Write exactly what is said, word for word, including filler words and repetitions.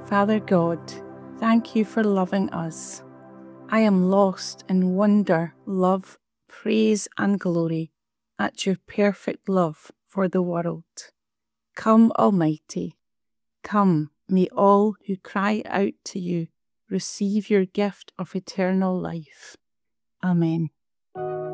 Father God, thank you for loving us. I am lost in wonder, love, praise and glory at your perfect love for the world. Come, Almighty, come, may all who cry out to you receive your gift of eternal life. Amen.